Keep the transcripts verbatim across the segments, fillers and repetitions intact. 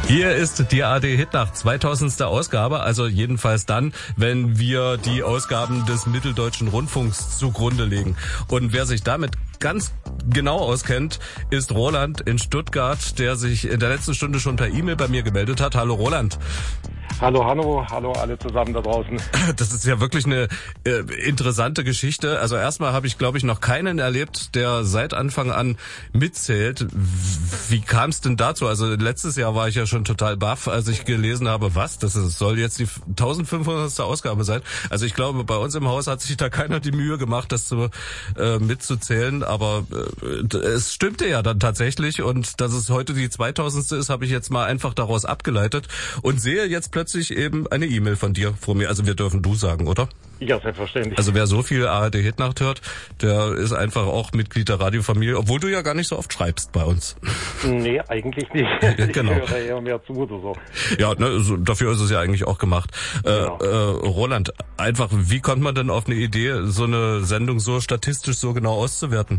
Hier ist die A R D-Hitnacht, zweitausendste Ausgabe, also jedenfalls dann, wenn wir die Ausgaben des Mitteldeutschen Rundfunks zugrunde legen. Und wer sich damit ganz genau auskennt, ist Roland in Stuttgart, der sich in der letzten Stunde schon per E-Mail bei mir gemeldet hat. Hallo Roland. Hallo Hanno, hallo alle zusammen da draußen. Das ist ja wirklich eine äh, interessante Geschichte. Also erstmal habe ich, glaube ich, noch keinen erlebt, der seit Anfang an mitzählt. Wie kam es denn dazu? Also letztes Jahr war ich ja schon total baff, als ich gelesen habe, was, das ist, soll jetzt die eintausendfünfhundertste Ausgabe sein. Also ich glaube, bei uns im Haus hat sich da keiner die Mühe gemacht, das zu, äh, mitzuzählen. Aber äh, es stimmte ja dann tatsächlich. Und dass es heute die zweitausendste ist, habe ich jetzt mal einfach daraus abgeleitet und sehe jetzt plötzlich eben eine E-Mail von dir vor mir. Also wir dürfen du sagen, oder? Ja, selbstverständlich. Also wer so viel A R D-Hitnacht hört, der ist einfach auch Mitglied der Radiofamilie, obwohl du ja gar nicht so oft schreibst bei uns. Nee, eigentlich nicht. Ich genau. höre eher mehr zu oder so. Ja, ne, so, dafür ist es ja eigentlich auch gemacht. Genau. Äh, äh, Roland, einfach, wie kommt man denn auf eine Idee, so eine Sendung so statistisch so genau auszuwerten?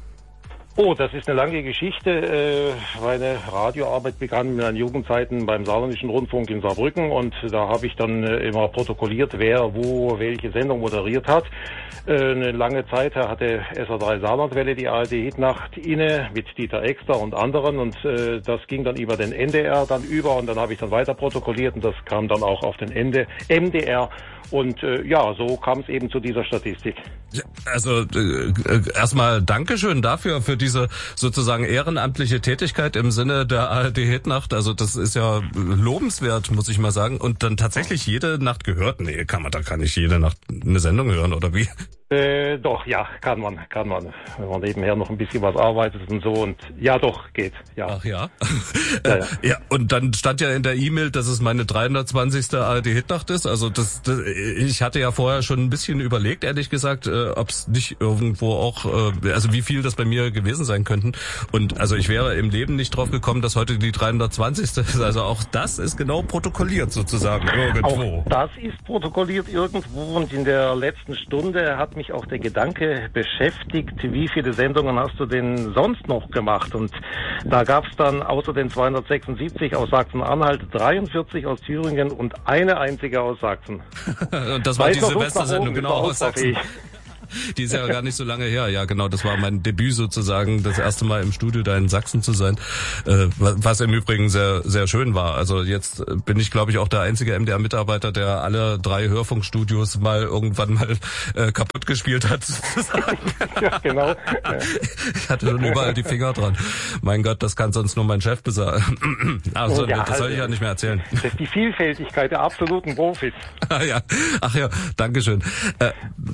Oh, das ist eine lange Geschichte. Meine Radioarbeit begann in meinen Jugendzeiten beim Saarländischen Rundfunk in Saarbrücken und da habe ich dann immer protokolliert, wer wo welche Sendung moderiert hat. Eine lange Zeit hatte S R drei Saarlandwelle die A R D-Hitnacht inne mit Dieter Exter und anderen und das ging dann über den N D R dann über und dann habe ich dann weiter protokolliert und das kam dann auch auf den Ende M D R. Und äh, ja, so kam es eben zu dieser Statistik. Also äh, erstmal Dankeschön dafür, für diese sozusagen ehrenamtliche Tätigkeit im Sinne der A R D-Hitnacht. Also das ist ja lobenswert, muss ich mal sagen. Und dann tatsächlich jede Nacht gehört? Nee, kann man da gar nicht jede Nacht eine Sendung hören, oder wie? Äh, doch, ja, kann man, kann man. Wenn man nebenher noch ein bisschen was arbeitet und so und ja, doch, geht, ja. Ach ja? Ja, ja. Ja, und dann stand ja in der E-Mail, dass es meine dreihundertzwanzigste A R D-Hitnacht ist. Also das, das, ich hatte ja vorher schon ein bisschen überlegt, ehrlich gesagt, äh, ob es nicht irgendwo auch, äh, also wie viel das bei mir gewesen sein könnten. Und also ich wäre im Leben nicht drauf gekommen, dass heute die dreihundertzwanzigste ist. Also auch das ist genau protokolliert sozusagen irgendwo. Auch das ist protokolliert irgendwo und in der letzten Stunde hat mich auch der Gedanke beschäftigt, wie viele Sendungen hast du denn sonst noch gemacht? Und da gab es dann außer den zweihundertsechsundsiebzig aus Sachsen-Anhalt dreiundvierzig aus Thüringen und eine einzige aus Sachsen. Und das war die Silvestersendung, genau, aus Sachsen. Die ist ja gar nicht so lange her. Ja, genau, das war mein Debüt sozusagen, das erste Mal im Studio da in Sachsen zu sein, äh, was im Übrigen sehr sehr schön war. Also jetzt bin ich, glaube ich, auch der einzige M D R-Mitarbeiter, der alle drei Hörfunkstudios mal irgendwann mal äh, kaputt gespielt hat, sozusagen. Ja, genau. Ich hatte schon überall die Finger dran. Mein Gott, das kann sonst nur mein Chef besagen. Also, ja, das soll ich ja nicht mehr erzählen. Das ist die Vielfältigkeit der absoluten Profis. Ah, ja. Ach ja, Dankeschön. Äh,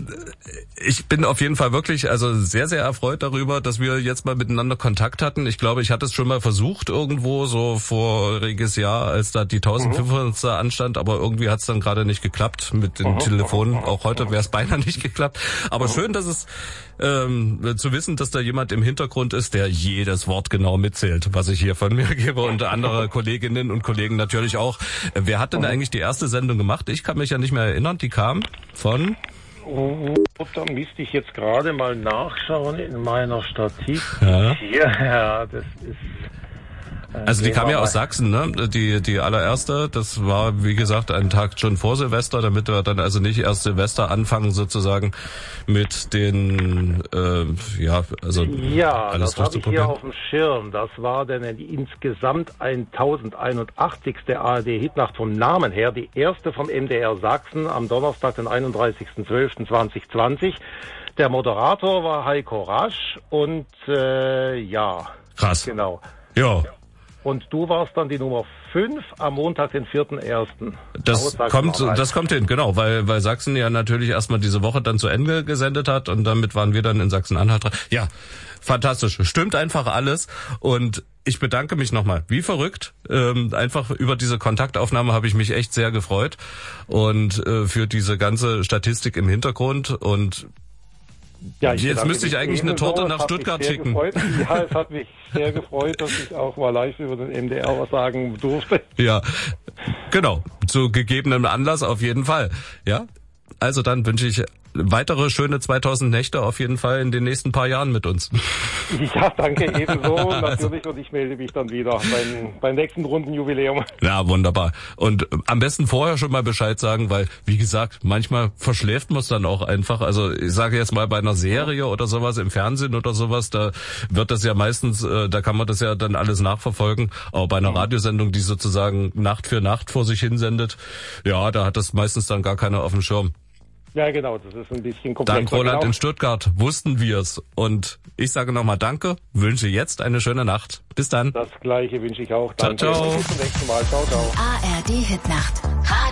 Ich bin auf jeden Fall wirklich also sehr, sehr erfreut darüber, dass wir jetzt mal miteinander Kontakt hatten. Ich glaube, ich hatte es schon mal versucht irgendwo so voriges Jahr, als da die eintausendfünfhundertste Mhm. anstand, aber irgendwie hat es dann gerade nicht geklappt mit den mhm. Telefonen. Auch heute wäre es beinahe nicht geklappt. Aber mhm. schön, dass es ähm, zu wissen, dass da jemand im Hintergrund ist, der jedes Wort genau mitzählt, was ich hier von mir gebe und andere Kolleginnen und Kollegen natürlich auch. Wer hat denn mhm. eigentlich die erste Sendung gemacht? Ich kann mich ja nicht mehr erinnern. Die kam von... Oh, da müsste ich jetzt gerade mal nachschauen in meiner Statistik. Ja, ja das ist... Äh, also die kam ja aus Sachsen, ne? Die die allererste, das war wie gesagt ein Tag schon vor Silvester, damit wir dann also nicht erst Silvester anfangen sozusagen mit den äh, ja also ja, alles das habe ich hier auf dem Schirm. Das war dann insgesamt tausendeinundachtzigste A R D-Hitnacht vom Namen her, die erste vom M D R Sachsen am Donnerstag, den einunddreißigsten zwölften zweitausendzwanzig. Der Moderator war Heiko Rasch und äh, ja, krass, genau. Ja. Und du warst dann die Nummer fünf am Montag, den vierten ersten. Das kommt, das kommt hin, genau, weil, weil Sachsen ja natürlich erstmal diese Woche dann zu Ende gesendet hat und damit waren wir dann in Sachsen-Anhalt dran. Ja, fantastisch. Stimmt einfach alles und ich bedanke mich nochmal. Wie verrückt. Ähm, einfach über diese Kontaktaufnahme habe ich mich echt sehr gefreut und äh, für diese ganze Statistik im Hintergrund und ja, ich jetzt müsste ich eigentlich eine Torte so, nach Stuttgart schicken. Gefreut. Ja, es hat mich sehr gefreut, dass ich auch mal live über den M D R was sagen durfte. Ja, genau. Zu gegebenem Anlass auf jeden Fall. Ja, also dann wünsche ich weitere schöne zweitausend Nächte auf jeden Fall in den nächsten paar Jahren mit uns. Ja, danke, ebenso. Natürlich, und ich melde mich dann wieder beim, beim nächsten Rundenjubiläum. Ja, wunderbar. Und am besten vorher schon mal Bescheid sagen, weil, wie gesagt, manchmal verschläft man es dann auch einfach. Also ich sage jetzt mal bei einer Serie oder sowas im Fernsehen oder sowas, da wird das ja meistens, äh, da kann man das ja dann alles nachverfolgen. Aber bei einer Radiosendung, die sozusagen Nacht für Nacht vor sich hinsendet, ja, da hat das meistens dann gar keiner auf dem Schirm. Ja, genau, das ist ein bisschen komplexer. Dank Roland genau. in Stuttgart wussten wir's. Und ich sage nochmal Danke, wünsche jetzt eine schöne Nacht. Bis dann. Das Gleiche wünsche ich auch. Danke. Ciao, ciao. Und bis zum nächsten Mal. Ciao, ciao. A R D Hitnacht.